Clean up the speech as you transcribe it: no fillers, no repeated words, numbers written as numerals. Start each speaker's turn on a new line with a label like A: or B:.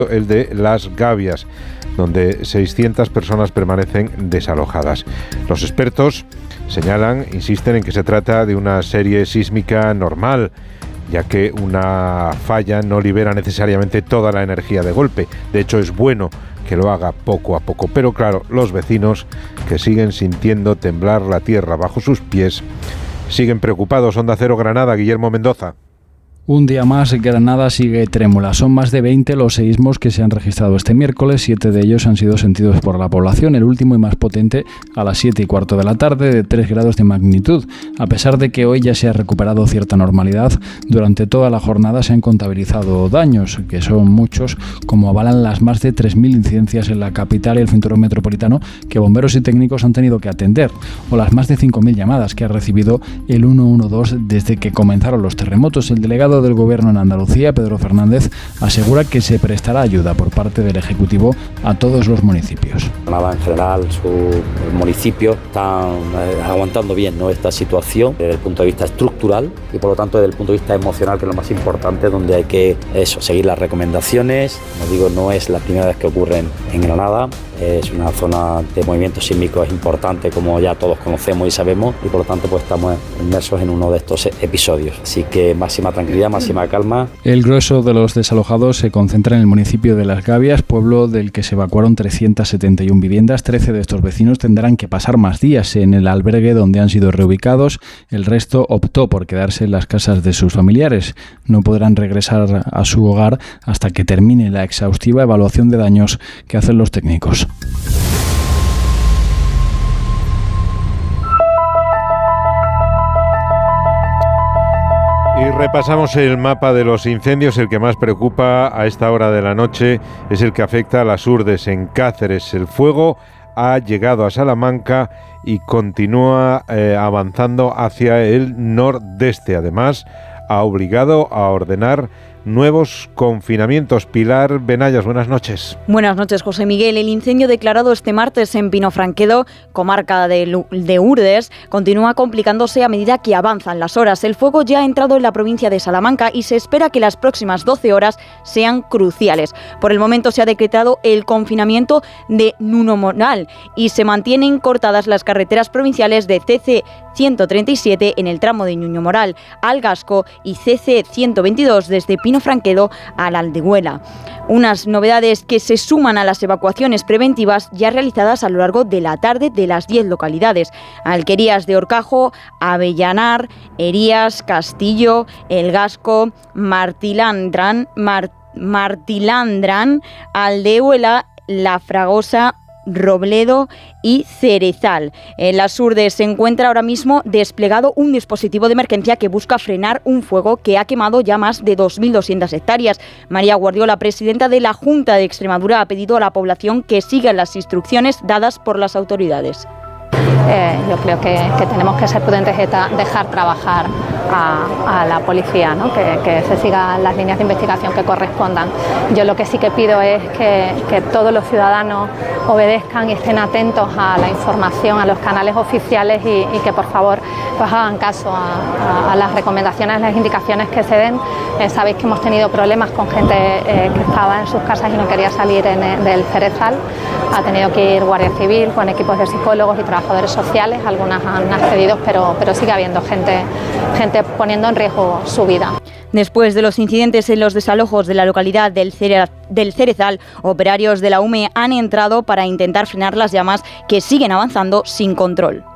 A: el de Las Gavias, donde 600 personas permanecen desalojadas. Los expertos insisten en que se trata de una serie sísmica normal, ya que una falla no libera necesariamente toda la energía de golpe. De hecho, es bueno que lo haga poco a poco. Pero claro, los vecinos, que siguen sintiendo temblar la tierra bajo sus pies, siguen preocupados. Onda Cero Granada, Guillermo Mendoza.
B: Un día más, Granada sigue trémula. Son más de 20 los seísmos que se han registrado este miércoles. 7 de ellos han sido sentidos por la población. El último y más potente a las 7:15 de la tarde, de 3 grados de magnitud. A pesar de que hoy ya se ha recuperado cierta normalidad, durante toda la jornada se han contabilizado daños, que son muchos, como avalan las más de 3.000 incidencias en la capital y el cinturón metropolitano que bomberos y técnicos han tenido que atender, o las más de 5.000 llamadas que ha recibido el 112 desde que comenzaron los terremotos. El delegado del Gobierno en Andalucía, Pedro Fernández, asegura que se prestará ayuda por parte del Ejecutivo a todos los municipios.
C: Granada en general, su municipio están aguantando bien, ¿no?, esta situación desde el punto de vista estructural y por lo tanto desde el punto de vista emocional, que es lo más importante, donde hay que seguir las recomendaciones. Como digo, no es la primera vez que ocurren en Granada. Es una zona de movimientos sísmicos importante, como ya todos conocemos y sabemos, y por lo tanto pues estamos inmersos en uno de estos episodios. Así que máxima tranquilidad, máxima calma.
B: El grueso de los desalojados se concentra en el municipio de Las Gavias, pueblo del que se evacuaron 371 viviendas. 13 de estos vecinos tendrán que pasar más días en el albergue donde han sido reubicados. El resto optó por quedarse en las casas de sus familiares. No podrán regresar a su hogar hasta que termine la exhaustiva evaluación de daños que hacen los técnicos.
A: Y repasamos el mapa de los incendios. El que más preocupa a esta hora de la noche es el que afecta a las Urdes, en Cáceres. El fuego ha llegado a Salamanca y continúa avanzando hacia el nordeste. Además, ha obligado a ordenar nuevos confinamientos. Pilar Benayas, buenas noches.
D: Buenas noches, José Miguel. El incendio declarado este martes en Pinofranquedo, comarca de Urdes, continúa complicándose a medida que avanzan las horas. El fuego ya ha entrado en la provincia de Salamanca y se espera que las próximas 12 horas sean cruciales. Por el momento se ha decretado el confinamiento de Nuno Moral y se mantienen cortadas las carreteras provinciales de CC 137 en el tramo de Nuño Moral al Gasco y CC 122 desde Pinofranquedo a la Aldehuela. Unas novedades que se suman a las evacuaciones preventivas ya realizadas a lo largo de la tarde de las 10 localidades: Alquerías de Horcajo, Avellanar, Erías, Castillo, El Gasco, Martilandran, Aldehuela, La Fragosa, Robledo y Cerezal. En las Urdes se encuentra ahora mismo desplegado un dispositivo de emergencia que busca frenar un fuego que ha quemado ya más de 2.200 hectáreas. María Guardiola, presidenta de la Junta de Extremadura, ha pedido a la población que siga las instrucciones dadas por las autoridades.
E: Yo creo que tenemos que ser prudentes y dejar trabajar a la policía, ¿no? Que se sigan las líneas de investigación que correspondan. Yo lo que sí que pido es que todos los ciudadanos obedezcan y estén atentos a la información, a los canales oficiales y que por favor pues hagan caso a las recomendaciones, a las indicaciones que se den. Sabéis que hemos tenido problemas con gente que estaba en sus casas y no quería salir del Cerezal. Ha tenido que ir Guardia Civil con equipos de psicólogos y trabajadores sociales. Algunas han accedido, pero sigue habiendo gente poniendo en riesgo su vida.
D: Después de los incidentes en los desalojos de la localidad del Cerezal, operarios de la UME han entrado para intentar frenar las llamas que siguen avanzando sin control.